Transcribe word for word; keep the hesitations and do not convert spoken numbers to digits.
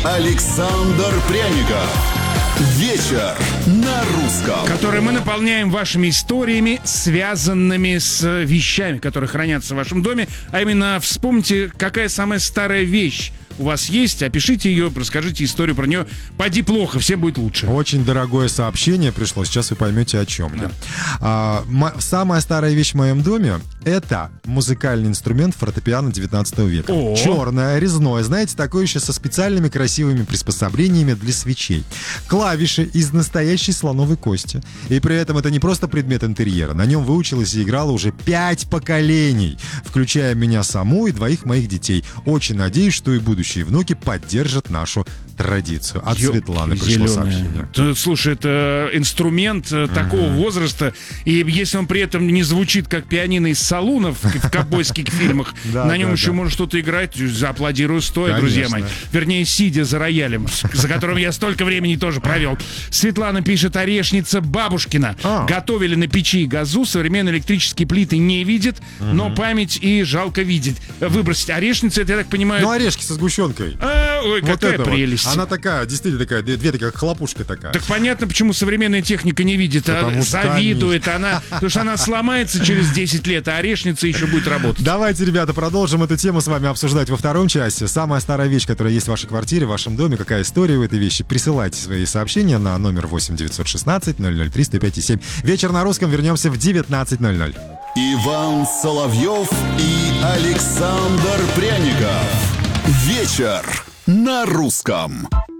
Александр Пряников. Вечер на русском. Который мы наполняем вашими историями, связанными с вещами, которые хранятся в вашем доме. А именно, вспомните, какая самая старая вещь у вас есть, опишите ее, расскажите историю про нее. Поди плохо, всем будет лучше. Очень дорогое сообщение пришло, сейчас вы поймете, о чем. Да. А, м- самая старая вещь в моем доме — это музыкальный инструмент фортепиано девятнадцатого века. О! Черное, резное, знаете, такое еще со специальными красивыми приспособлениями для свечей. Клавиши из настоящей слоновой кости. И при этом это не просто предмет интерьера. На нем выучилась и играла уже пять поколений, включая меня саму и двоих моих детей. Очень надеюсь, что и будущее внуки поддержат нашу традицию. От Ё- Светланы пришло зелёная. сообщение. Т- Слушай, это инструмент uh-huh. такого возраста, и если он при этом не звучит как пианино из салунов в ковбойских фильмах, на нем еще можно что-то играть, зааплодирую стоя, друзья мои. Вернее, сидя за роялем, за которым я столько времени тоже провел. Светлана пишет: орешница бабушкина. Готовили на печи и газу, современные электрические плиты не видит, но память и жалко видеть. Выбросить орешницу, это, я так понимаю... Ну, орешки со сгущенкой. А, ой, Вот какая это вот. прелесть. Она такая, действительно такая, две, две такая хлопушка такая. Так понятно, почему современная техника не видит, а Потому что завидует. Она, потому что она сломается через десять лет, а орешница еще будет работать. Давайте, ребята, продолжим эту тему с вами обсуждать во втором часе. Самая старая вещь, которая есть в вашей квартире, в вашем доме, какая история у этой вещи. Присылайте свои сообщения на номер восемь девятьсот шестнадцать ноль ноль три сто пять семь. Вечер на русском, вернемся в девятнадцать ноль ноль. Иван Соловьев и Александр Пряников. Вечер на русском.